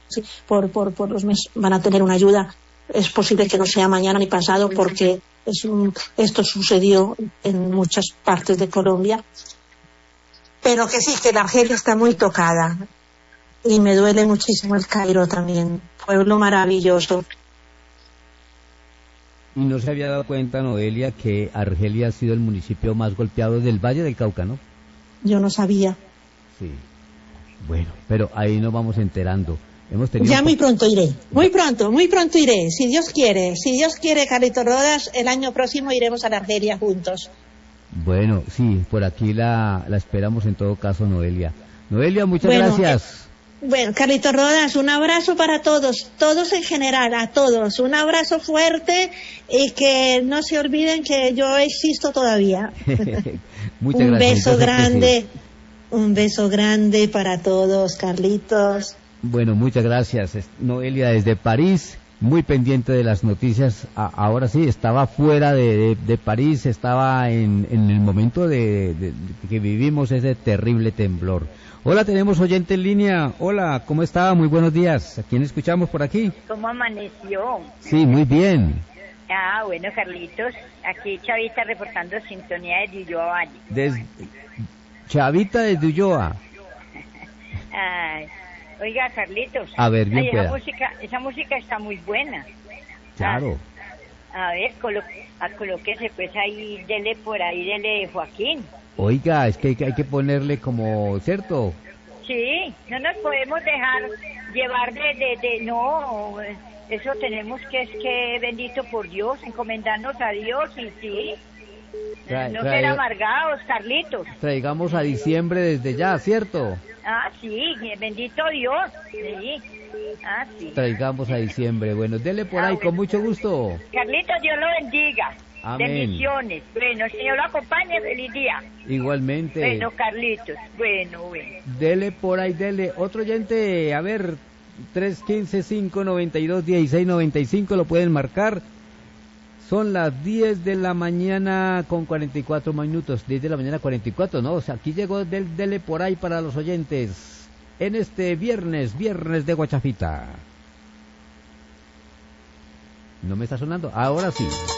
sí, por los meses van a tener una ayuda. Es posible que no sea mañana ni pasado porque esto sucedió en muchas partes de Colombia. Pero que sí, que la Argelia está muy tocada. Y me duele muchísimo el Cairo también. Pueblo maravilloso. Y no se había dado cuenta, Noelia, que Argelia ha sido el municipio más golpeado del Valle del Cauca, ¿no? Yo no sabía. Sí. Bueno, pero ahí nos vamos enterando. Ya muy pronto iré. Muy pronto iré. Si Dios quiere, Carlitos Rodas, el año próximo iremos a la Argelia juntos. Bueno, sí, por aquí la esperamos en todo caso, Noelia. Noelia, muchas gracias. Bueno, Carlitos Rodas, un abrazo para todos en general, a todos. Un abrazo fuerte y que no se olviden que yo existo todavía. Muchas gracias. Un beso grande para todos, Carlitos. Bueno, muchas gracias. Noelia desde París, muy pendiente de las noticias. Ahora sí, estaba fuera de París, estaba en el momento de que vivimos ese terrible temblor. Hola, tenemos oyente en línea. Hola, ¿cómo está? Muy buenos días. ¿A quién escuchamos por aquí? ¿Cómo amaneció? Sí, muy bien. Bueno, Carlitos, aquí Chavita reportando sintonía de Ulloa Valle. Chavita desde Ulloa. Oiga, Carlitos. A ver, bien pueda. Esa música está muy buena. Claro. A ver, colóquese pues ahí, dele Joaquín. Oiga, es que hay que ponerle como, ¿cierto? Sí, no nos podemos dejar llevar no, eso tenemos que bendito por Dios, encomendarnos a Dios y sí, no ser amargados, Carlitos. Traigamos a diciembre desde ya, ¿cierto? Sí, bendito Dios, sí. Sí. Traigamos a diciembre, bueno, dele por ahí, con mucho gusto. Carlitos, Dios lo bendiga. Amén. Bendiciones. Bueno, el Señor lo acompañe, feliz día. Igualmente. Bueno, Carlitos, bueno. Dele por ahí, dele. Otro oyente, a ver, 315-592-1695, lo pueden marcar. Son las 10 de la mañana con 44 minutos, 10 de la mañana 44, ¿no? O sea, aquí llegó dele por ahí para los oyentes en este viernes de Guachafita. ¿No me está sonando? Ahora sí.